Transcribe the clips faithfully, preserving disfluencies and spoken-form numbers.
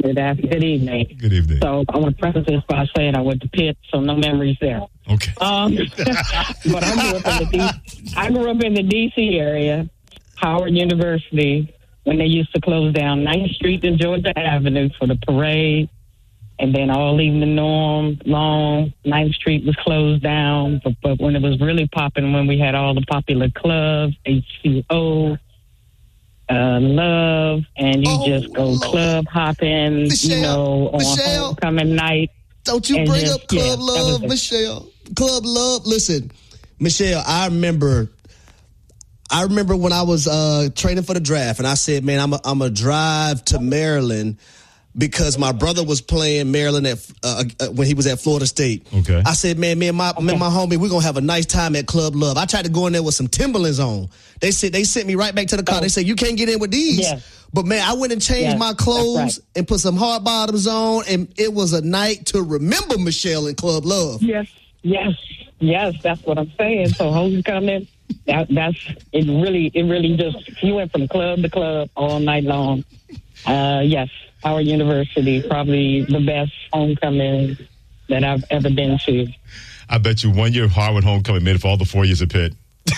Good afternoon. Good evening. Good evening. So I want to preface this by saying I went to Pitt, so no memories there. Okay. Um, but I grew up in the D- I grew up in the D C area, Howard University, when they used to close down ninth Street and Georgia Avenue for the parade, and then all evening long, long ninth Street was closed down. But, but when it was really popping, when we had all the popular clubs, H C O, Uh, love, and you oh, just go Lord. club hopping, Michelle, you know, on Michelle, homecoming night. Don't you and bring just, up Club yeah, Love, Michelle. Club Love. Listen, Michelle, I remember I remember when I was uh, training for the draft, and I said, man, I'm a, I'm a drive to Maryland because my brother was playing Maryland at uh, uh, when he was at Florida State. Okay. I said, man, me and my, okay. me and my homie, we're going to have a nice time at Club Love. I tried to go in there with some Timberlands on. They said they sent me right back to the car. Oh. They said, you can't get in with these. Yes. But, man, I went and changed yes, my clothes right. and put some hard bottoms on, and it was a night to remember, Michelle, in Club Love. Yes, yes, yes, that's what I'm saying. So homecoming, that, that's, it really, it really just, you went from club to club all night long. Uh, yes. Howard University, probably the best homecoming that I've ever been to. I bet you one year of Howard homecoming made it for all the four years of Pitt.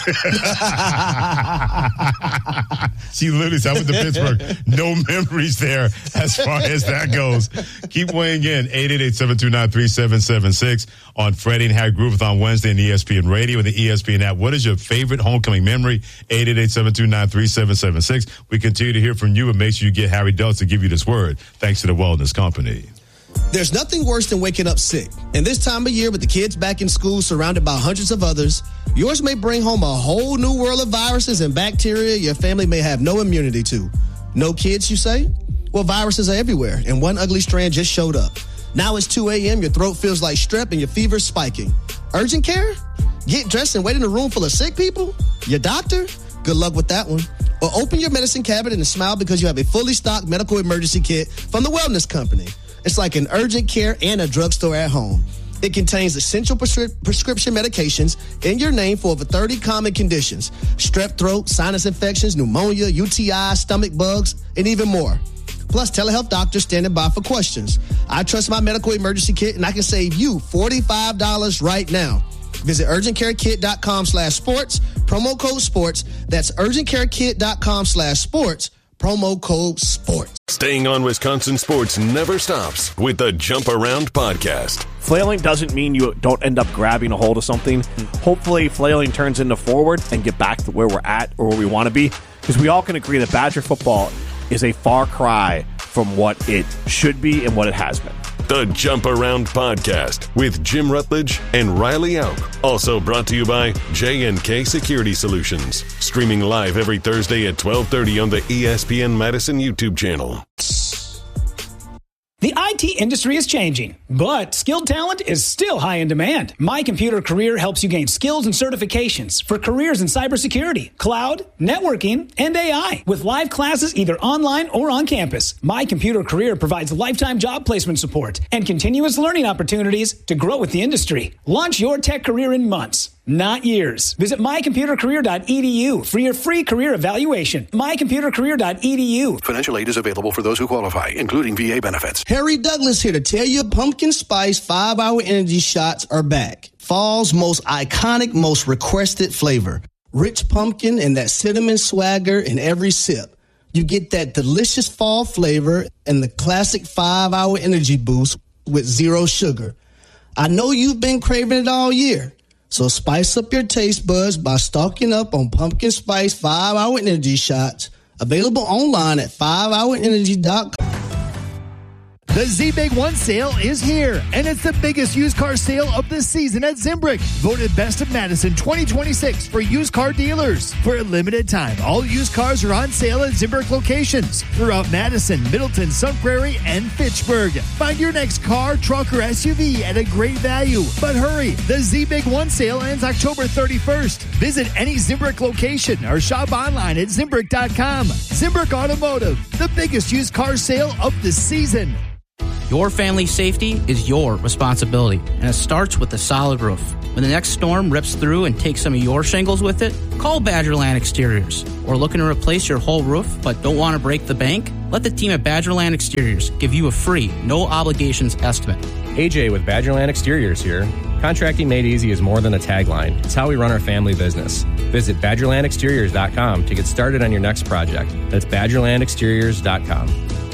She literally said, I went to Pittsburgh. No memories there as far as that goes. Keep weighing in. eight eight eight, seven two nine, three seven seven six on Freddie and Harry Groovathon Wednesday on E S P N Radio and the E S P N app. What is your favorite homecoming memory? eight eight eight, seven two nine, three seven seven six. We continue to hear from you, and make sure you get Harry Dulles to give you this word. Thanks to the Wellness Company. There's nothing worse than waking up sick. And this time of year, with the kids back in school surrounded by hundreds of others, yours may bring home a whole new world of viruses and bacteria your family may have no immunity to. No kids, you say? Well, viruses are everywhere, and one ugly strand just showed up. Now it's two a.m., your throat feels like strep, and your fever's spiking. Urgent care? Get dressed and wait in a room full of sick people? Your doctor? Good luck with that one. Or open your medicine cabinet and smile because you have a fully stocked medical emergency kit from the Wellness Company. It's like an urgent care and a drugstore at home. It contains essential prescri- prescription medications in your name for over thirty common conditions: strep throat, sinus infections, pneumonia, U T I, stomach bugs, and even more. Plus, telehealth doctors standing by for questions. I trust my medical emergency kit, and I can save you forty-five dollars right now. Visit urgentcarekit.com slash sports, promo code sports. That's urgentcarekit.com slash sports, promo code sports. Staying on Wisconsin sports never stops with the Jump Around podcast. Flailing doesn't mean you don't end up grabbing a hold of something. Hopefully, flailing turns into forward and get back to where we're at or where we want to be, because we all can agree that Badger football is a far cry from what it should be and what it has been. The Jump Around podcast with Jim Rutledge and Riley Auk. Also brought to you by J and K Security Solutions. Streaming live every Thursday at twelve thirty on the E S P N Madison YouTube channel. The I T industry is changing, but skilled talent is still high in demand. My Computer Career helps you gain skills and certifications for careers in cybersecurity, cloud, networking, and A I. With live classes either online or on campus, My Computer Career provides lifetime job placement support and continuous learning opportunities to grow with the industry. Launch your tech career in months, not years. Visit my computer career dot e d u for your free career evaluation. my computer career dot e d u. Financial aid is available for those who qualify, including V A benefits. Harry Douglas here to tell you pumpkin spice five-hour energy shots are back. Fall's most iconic, most requested flavor. Rich pumpkin and that cinnamon swagger in every sip. You get that delicious fall flavor and the classic five-hour energy boost with zero sugar. I know you've been craving it all year. So spice up your taste buds by stocking up on pumpkin spice five-hour energy shots. Available online at five hour energy dot com. The Z-Big One sale is here, and it's the biggest used car sale of the season at Zimbrick. Voted Best of Madison twenty twenty-six for used car dealers. For a limited time, all used cars are on sale at Zimbrick locations throughout Madison, Middleton, Sun Prairie, and Fitchburg. Find your next car, truck, or S U V at a great value. But hurry, the Z-Big One sale ends October thirty-first. Visit any Zimbrick location or shop online at Zimbrick dot com. Zimbrick Automotive, the biggest used car sale of the season. Your family's safety is your responsibility, and it starts with a solid roof. When the next storm rips through and takes some of your shingles with it, call Badgerland Exteriors. Or looking to replace your whole roof but don't want to break the bank? Let the team at Badgerland Exteriors give you a free, no-obligations estimate. A J with Badgerland Exteriors here. Contracting made easy is more than a tagline. It's how we run our family business. Visit badgerland exteriors dot com to get started on your next project. That's badgerland exteriors dot com.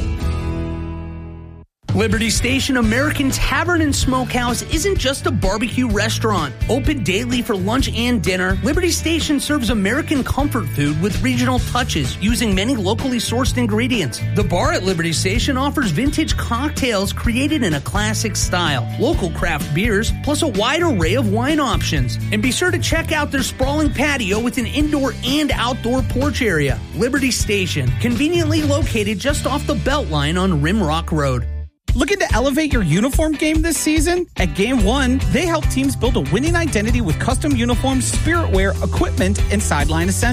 Liberty Station American Tavern and Smokehouse isn't just a barbecue restaurant. Open daily for lunch and dinner, Liberty Station serves American comfort food with regional touches using many locally sourced ingredients. The bar at Liberty Station offers vintage cocktails created in a classic style, local craft beers, plus a wide array of wine options. And be sure to check out their sprawling patio with an indoor and outdoor porch area. Liberty Station, conveniently located just off the Beltline on Rimrock Road. Looking to elevate your uniform game this season? At Game One, they help teams build a winning identity with custom uniforms, spirit wear, equipment, and sideline essentials.